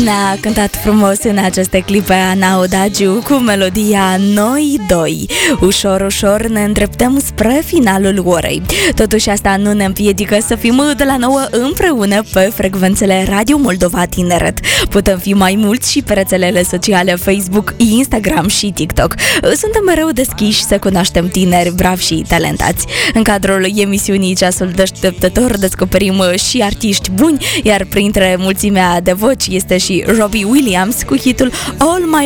Ne-a cântat frumos în aceste clipe Ana Odagiu cu melodia Noi Doi. Ușor, ușor ne îndreptăm spre finalul orei. Totuși asta nu ne împiedică să fim de la 9 împreună pe frecvențele Radio Moldova Tineret. Putem fi mai mulți și pe rețelele sociale Facebook, Instagram și TikTok. Suntem mereu deschiși să cunoaștem tineri, bravi și talentați. În cadrul emisiunii Ceasul Deșteptător descoperim și artiști buni, iar printre mulțimea de voci este și Robbie Williams cu hitul All My